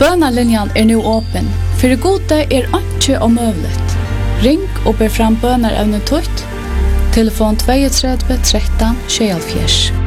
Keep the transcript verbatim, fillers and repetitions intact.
Bønalinjan er nu åpen. For gode er ikke omøvlet. Ring og ber fram bønarevne tøyt. Telefon tre tre tretton tjueåtte.